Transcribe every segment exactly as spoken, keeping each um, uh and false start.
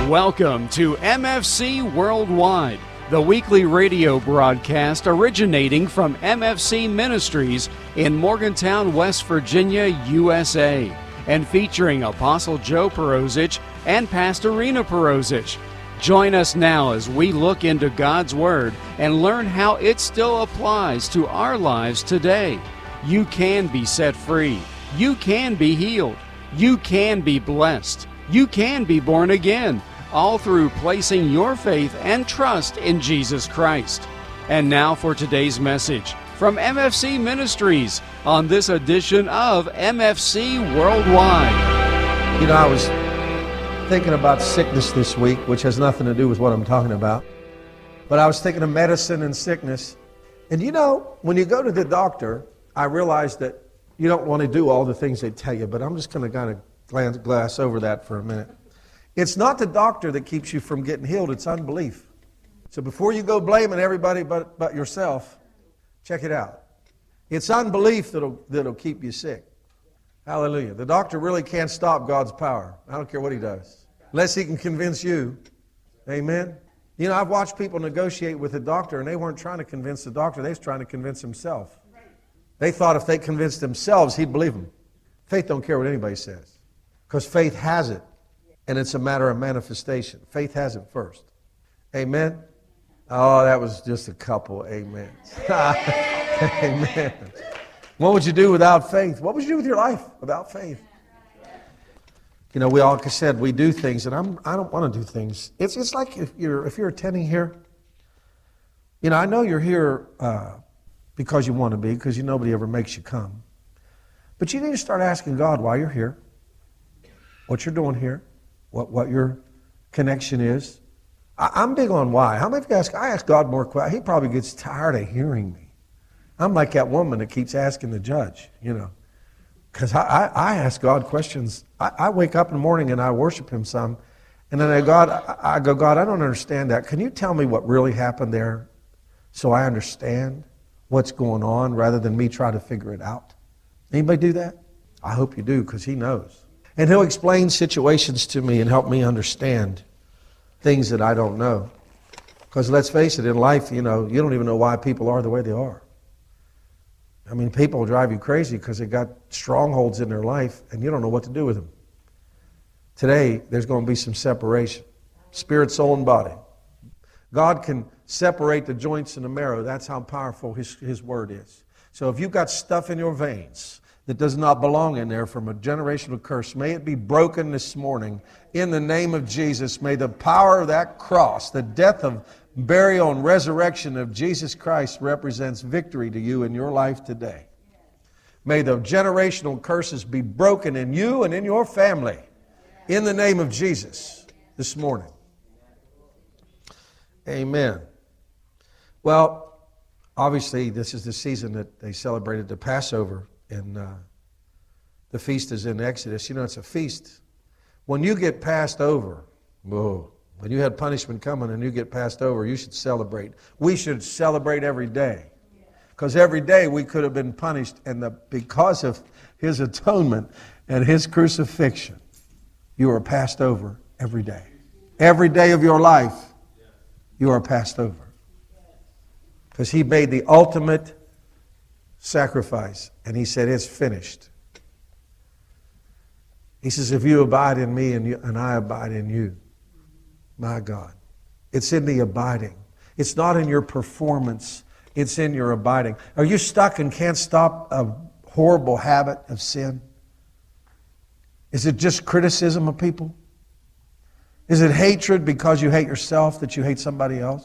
Welcome to M F C Worldwide, the weekly radio broadcast originating from M F C Ministries in Morgantown, West Virginia, U S A, and featuring Apostle Joe Perosic and Pastor Rena Perosic. Join us now as we look into God's Word and learn how it still applies to our lives today. You can be set free. You can be healed. You can be blessed. You can be born again, all through placing your faith and trust in Jesus Christ. And now for today's message from M F C Ministries on this edition of M F C Worldwide. You know, I was thinking about sickness this week, which has nothing to do with what I'm talking about. But I was thinking of medicine and sickness. And you know, when you go to the doctor, I realized that you don't want to do all the things they tell you, but I'm just going to kind of glance, glass over that for a minute. It's not the doctor that keeps you from getting healed, it's unbelief. So before you go blaming everybody but, but yourself, check it out. It's unbelief that'll, that'll keep you sick. Hallelujah. The doctor really can't stop God's power. I don't care what he does. Unless he can convince you. Amen. You know, I've watched people negotiate with the doctor, and they weren't trying to convince the doctor, they was trying to convince himself. They thought if they convinced themselves, he'd believe them. Faith don't care what anybody says. Because faith has it. And it's a matter of manifestation. Faith has it first. Amen? Oh, that was just a couple amens. Amen. What would you do without faith? What would you do with your life without faith? You know, we all, like I said, we do things, and I'm, I don't want to do things. It's, it's like if you're, if you're attending here, you know, I know you're here uh, because you want to be, because you, nobody ever makes you come. But you need to start asking God why you're here, what you're doing here, what, what your connection is. I, I'm big on why. How many of you ask, I ask God more questions. He probably gets tired of hearing me. I'm like that woman that keeps asking the judge, you know. Because I, I, I ask God questions. I, I wake up in the morning and I worship Him some. And then I, God, I, I go, God, I don't understand that. Can you tell me what really happened there so I understand what's going on rather than me try to figure it out? Anybody do that? I hope you do, because He knows. And He'll explain situations to me and help me understand things that I don't know. Because let's face it, in life, you know, you don't even know why people are the way they are. I mean, people drive you crazy because they got strongholds in their life and you don't know what to do with them. Today, there's going to be some separation. Spirit, soul, and body. God can separate the joints and the marrow. That's how powerful His, His Word is. So if you've got stuff in your veins that does not belong in there from a generational curse, may it be broken this morning in the name of Jesus. May the power of that cross, the death of burial and resurrection of Jesus Christ represents victory to you in your life today. May the generational curses be broken in you and in your family in the name of Jesus this morning. Amen. Well, obviously this is the season that they celebrated the Passover, and uh, the feast is in Exodus. You know, it's a feast. When you get passed over, whoa, when you had punishment coming and you get passed over, you should celebrate. We should celebrate every day. Because every day we could have been punished, and the, because of His atonement and His crucifixion, you are passed over every day. Every day of your life, you are passed over. Because He made the ultimate sacrifice, and He said, it's finished. He says, if you abide in me and, you, and I abide in you, my God, it's in the abiding. It's not in your performance. It's in your abiding. Are you stuck and can't stop a horrible habit of sin? Is it just criticism of people? Is it hatred because you hate yourself that you hate somebody else?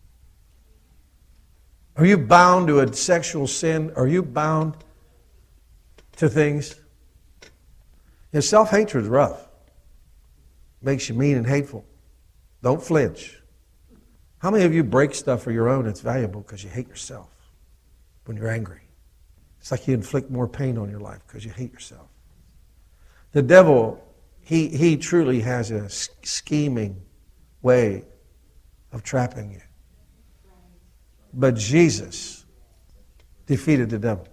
Are you bound to a sexual sin? Are you bound to things? You know, self-hatred is rough. Makes you mean and hateful. Don't flinch. How many of you break stuff for your own that's valuable because you hate yourself when you're angry? It's like you inflict more pain on your life because you hate yourself. The devil, he, he truly has a scheming way of trapping you. But Jesus defeated the devil.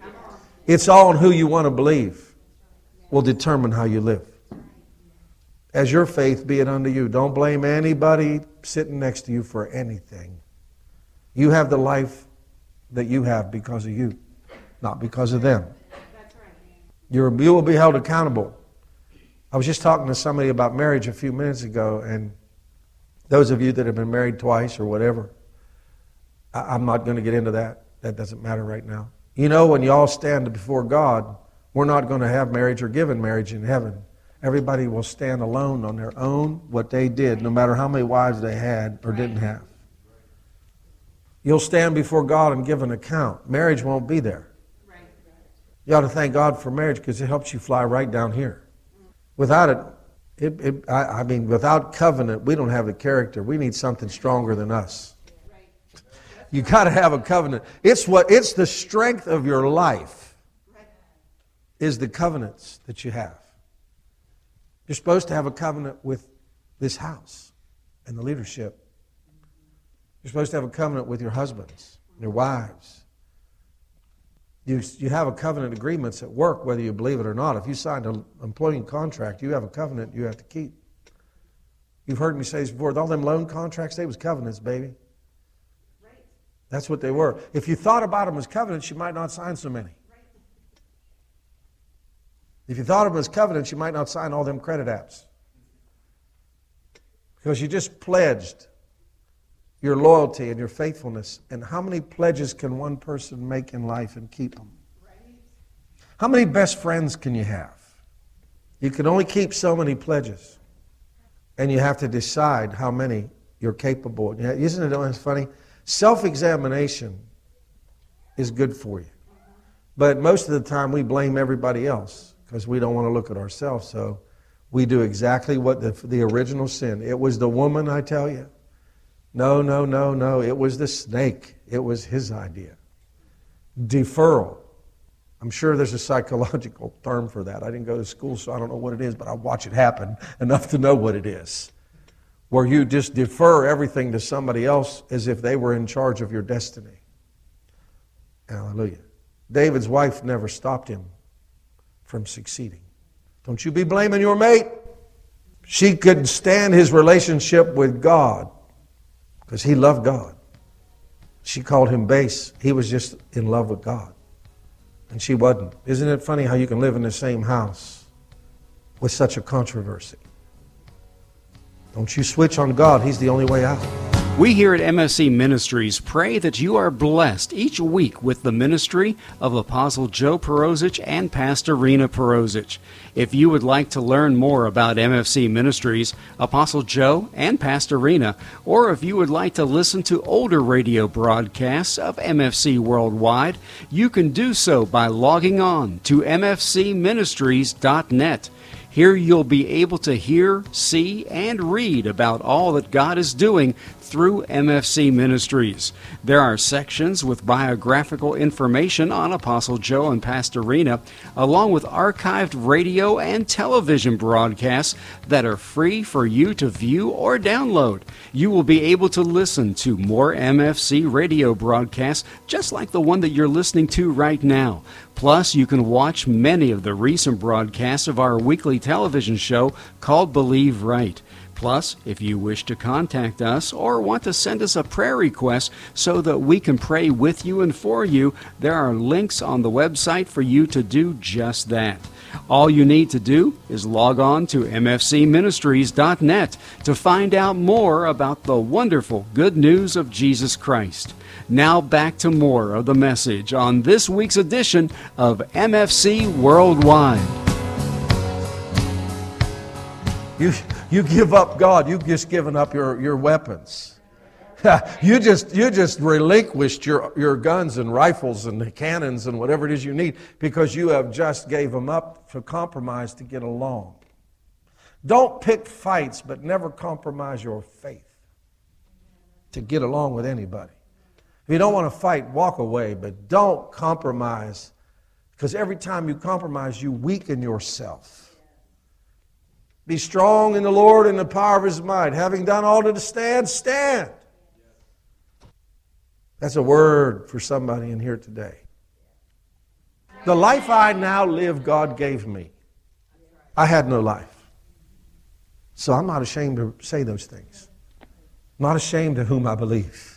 It's all on who you want to believe will determine how you live. as your faith be it unto you. Don't blame anybody sitting next to you for anything. You have the life that you have because of you, not because of them. That's right. You're, you will be held accountable. I was just talking to somebody about marriage a few minutes ago, and those of you that have been married twice or whatever, I, I'm not going to get into that. That doesn't matter right now. You know, when you all stand before God, we're not going to have marriage or given marriage in heaven. Everybody will stand alone on their own, what they did, no matter how many wives they had or didn't have. You'll stand before God and give an account. Marriage won't be there. You ought to thank God for marriage because it helps you fly right down here. Without it, it, it I, I mean, without covenant, we don't have the character. We need something stronger than us. You got to have a covenant. It's what it's the strength of your life is the covenants that you have. You're supposed to have a covenant with this house and the leadership. You're supposed to have a covenant with your husbands, your wives. You, you have a covenant agreements at work, whether you believe it or not. If you signed an employment contract, you have a covenant you have to keep. You've heard me say this before. All them loan contracts, they was covenants, baby. Right. That's what they were. If you thought about them as covenants, you might not sign so many. Right. If you thought of them as covenants, you might not sign all them credit apps. Because you just pledged your loyalty and your faithfulness. And how many pledges can one person make in life and keep them? Right. How many best friends can you have? You can only keep so many pledges. And you have to decide how many you're capable. Isn't it always funny? Self-examination is good for you. But most of the time we blame everybody else because we don't want to look at ourselves. So we do exactly what the, the original sin. It was the woman, I tell you. No, no, no, no. It was the snake. It was his idea. Deferral. I'm sure there's a psychological term for that. I didn't go to school, so I don't know what it is, but I watch it happen enough to know what it is. Where you just defer everything to somebody else as if they were in charge of your destiny. Hallelujah. David's wife never stopped him from succeeding. Don't you be blaming your mate. She couldn't stand his relationship with God. Because he loved God. She called him base. He was just in love with God. And she wasn't. Isn't it funny how you can live in the same house with such a controversy? Don't you switch on God. He's the only way out. We here at M F C Ministries pray that you are blessed each week with the ministry of Apostle Joe Perosic and Pastor Rena Perosic. If you would like to learn more about M F C Ministries, Apostle Joe and Pastor Rena, or if you would like to listen to older radio broadcasts of M F C Worldwide, you can do so by logging on to m f c ministries dot net. Here you'll be able to hear, see, and read about all that God is doing through M F C Ministries. There are sections with biographical information on Apostle Joe and Pastor Rena, along with archived radio and television broadcasts that are free for you to view or download. You will be able to listen to more M F C radio broadcasts just like the one that you're listening to right now. Plus, you can watch many of the recent broadcasts of our weekly television show called Believe Right. Plus, if you wish to contact us or want to send us a prayer request so that we can pray with you and for you, there are links on the website for you to do just that. All you need to do is log on to m f c ministries dot net to find out more about the wonderful good news of Jesus Christ. Now back to more of the message on this week's edition of M F C Worldwide. You, you give up God. You've just given up your, your weapons. you just you just relinquished your, your guns and rifles and cannons and whatever it is you need because you have just gave them up for compromise to get along. Don't pick fights, but never compromise your faith to get along with anybody. If you don't want to fight, walk away, but don't compromise because every time you compromise, you weaken yourself. Be strong in the Lord and the power of His might. Having done all to stand, stand. That's a word for somebody in here today. The life I now live, God gave me. I had no life. So I'm not ashamed to say those things. I'm not ashamed of whom I believe.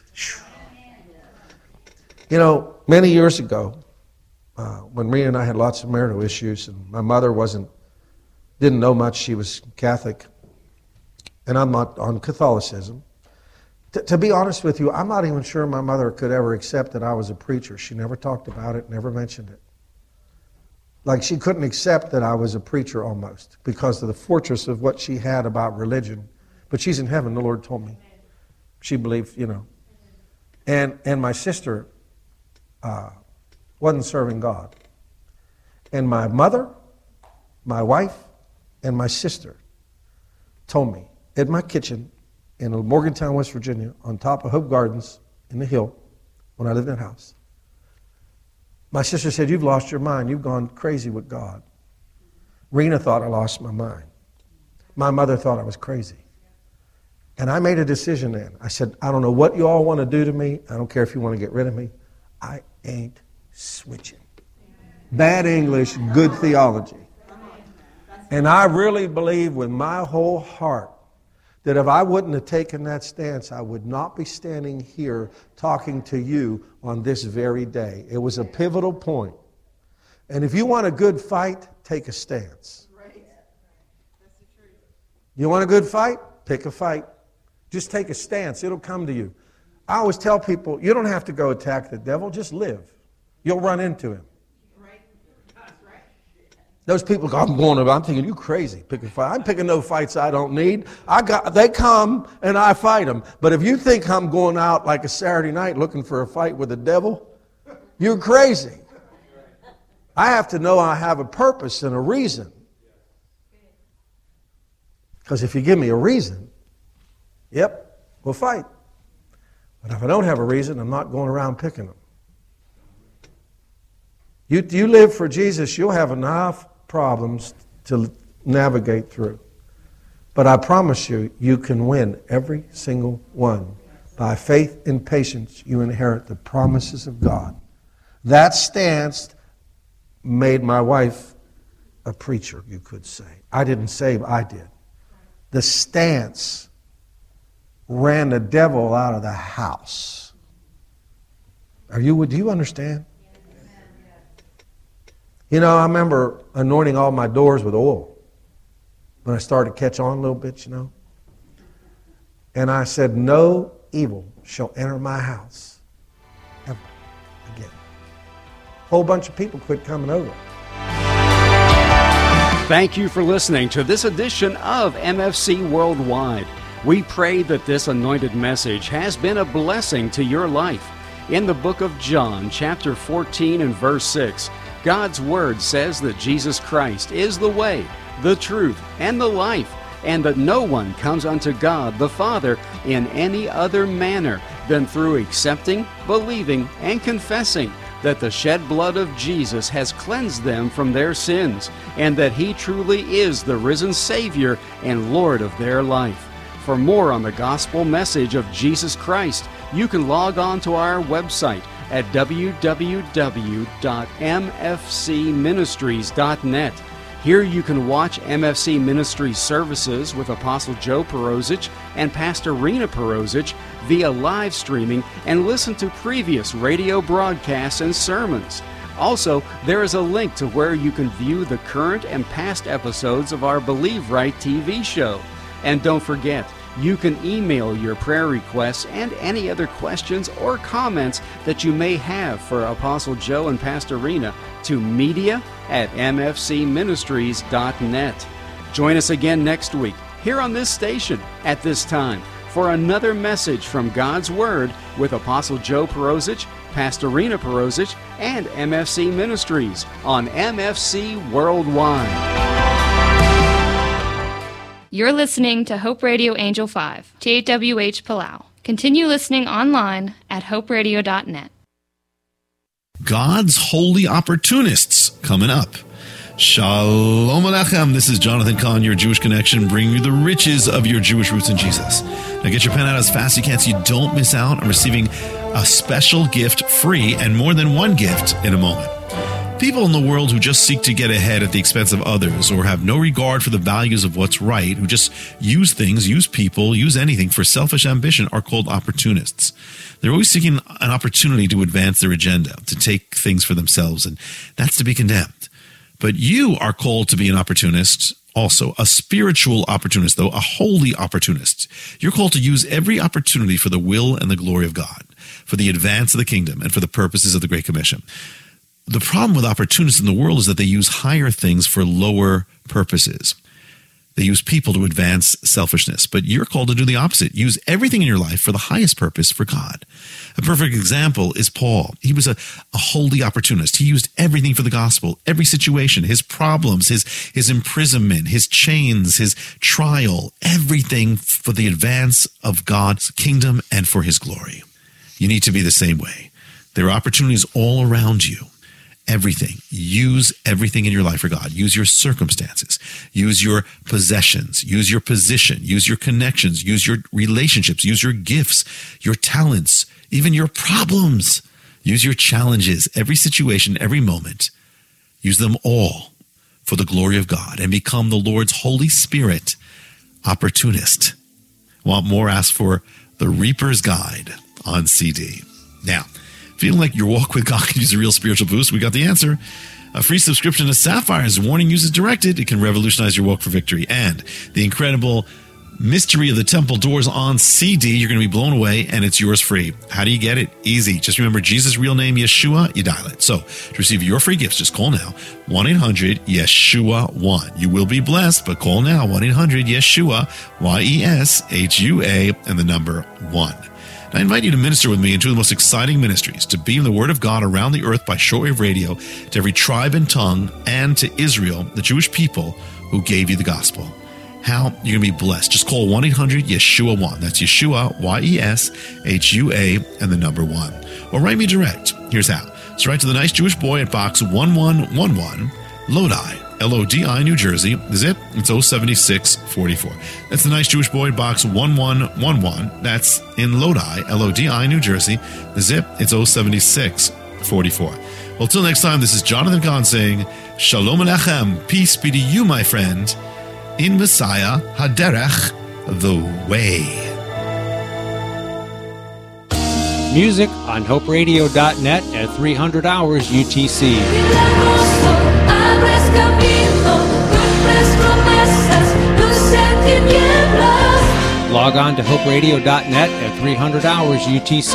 You know, many years ago, uh, when Rita and I had lots of marital issues, and my mother wasn't, didn't know much, she was Catholic, and I'm not on Catholicism. T- to be honest with you, I'm not even sure my mother could ever accept that I was a preacher. She never talked about it, never mentioned it. Like she couldn't accept that I was a preacher almost because of the fortress of what she had about religion. But she's in heaven, the Lord told me. She believed, you know. And and my sister uh, wasn't serving God. And my mother, my wife, and my sister told me at my kitchen in Morgantown, West Virginia, on top of Hope Gardens in the hill, when I lived in that house. My sister said, "You've lost your mind. You've gone crazy with God." Rena thought I lost my mind. My mother thought I was crazy. And I made a decision then. I said, "I don't know what you all want to do to me. I don't care if you want to get rid of me. I ain't switching." Bad English, good theology. And I really believe with my whole heart that if I wouldn't have taken that stance, I would not be standing here talking to you on this very day. It was a pivotal point. And if you want a good fight, take a stance. You want a good fight? Pick a fight. Just take a stance. It'll come to you. I always tell people, you don't have to go attack the devil. Just live. You'll run into him. Those people go, I'm going, I'm thinking, you crazy, pick a fight. I'm picking no fights I don't need. I got, they come and I fight them. But if you think I'm going out like a Saturday night looking for a fight with the devil, you're crazy. I have to know I have a purpose and a reason. Because if you give me a reason, yep, we'll fight. But if I don't have a reason, I'm not going around picking them. You, you live for Jesus, you'll have enough problems to navigate through. But I promise you, you can win every single one. By faith and patience, you inherit the promises of God. That stance made my wife a preacher, you could say. I didn't say, I did. The stance ran the devil out of the house. Are you, do you understand? You know, I remember anointing all my doors with oil when I started to catch on a little bit, you know. And I said, no evil shall enter my house ever again. A whole bunch of people quit coming over. Thank you for listening to this edition of M F C Worldwide. We pray that this anointed message has been a blessing to your life. In the book of John, chapter fourteen and verse six, God's Word says that Jesus Christ is the way, the truth, and the life, and that no one comes unto God the Father in any other manner than through accepting, believing, and confessing that the shed blood of Jesus has cleansed them from their sins, and that He truly is the risen Savior and Lord of their life. For more on the gospel message of Jesus Christ, you can log on to our website at w w w dot m f c ministries dot net. Here you can watch M F C Ministries services with Apostle Joe Perosic and Pastor Rena Perosic via live streaming and listen to previous radio broadcasts and sermons. Also, there is a link to where you can view the current and past episodes of our Believe Right T V show. And don't forget, you can email your prayer requests and any other questions or comments that you may have for Apostle Joe and Pastor Rena to media at m f c ministries dot net. Join us again next week here on this station at this time for another message from God's Word with Apostle Joe Perosic, Pastor Rena Perosic, and M F C Ministries on M F C Worldwide. You're listening to Hope Radio Angel five, J W H Palau. Continue listening online at hope radio dot net. God's holy opportunists coming up. Shalom Aleichem. This is Jonathan Kahn, your Jewish connection, bringing you the riches of your Jewish roots in Jesus. Now get your pen out as fast as you can so you don't miss out on receiving a special gift free and more than one gift in a moment. People in the world who just seek to get ahead at the expense of others or have no regard for the values of what's right, who just use things, use people, use anything for selfish ambition are called opportunists. They're always seeking an opportunity to advance their agenda, to take things for themselves, and that's to be condemned. But you are called to be an opportunist also, a spiritual opportunist, though, a holy opportunist. You're called to use every opportunity for the will and the glory of God, for the advance of the kingdom, and for the purposes of the Great Commission. The problem with opportunists in the world is that they use higher things for lower purposes. They use people to advance selfishness, but you're called to do the opposite. Use everything in your life for the highest purpose for God. A perfect example is Paul. He was a, a holy opportunist. He used everything for the gospel, every situation, his problems, his, his imprisonment, his chains, his trial, everything for the advance of God's kingdom and for his glory. You need to be the same way. There are opportunities all around you. Everything. Use everything in your life for God. Use your circumstances. Use your possessions. Use your position. Use your connections. Use your relationships. Use your gifts, your talents, even your problems. Use your challenges, every situation, every moment. Use them all for the glory of God and become the Lord's Holy Spirit opportunist. Want more? Ask for The Reaper's Guide on C D. Now, feeling like your walk with God can use a real spiritual boost? We got the answer. A free subscription to Sapphire's Warning Uses Directed. It can revolutionize your walk for victory. And the incredible Mystery of the Temple Doors on C D. You're going to be blown away, and it's yours free. How do you get it? Easy. Just remember Jesus' real name, Yeshua. You dial it. So to receive your free gifts, just call now. one eight hundred Yeshua one. You will be blessed, but call now. one eight hundred Yeshua, Y E S H U A, and the number one. I invite you to minister with me in two of the most exciting ministries, to beam the Word of God around the earth by shortwave radio to every tribe and tongue, and to Israel, the Jewish people who gave you the gospel. How? You're going to be blessed. Just call one eight hundred Yeshua one. That's Yeshua, Y E S H U A, and the number one. Or write me direct. Here's how. So write to the Nice Jewish Boy at Box one one one one, Lodi, L O D I, New Jersey. The zip, it's oh seven six four four. That's the Nice Jewish Boy, Box one one one one. That's in Lodi, L O D I, New Jersey. The zip, it's oh seven six four four. Well, till next time, this is Jonathan Kahn saying, Shalom Alechem, peace be to you, my friend, in Messiah, Haderech, the way. Music on hope radio dot net at three hundred hours U T C. Log on to hope radio dot net at three hundred hours U T C.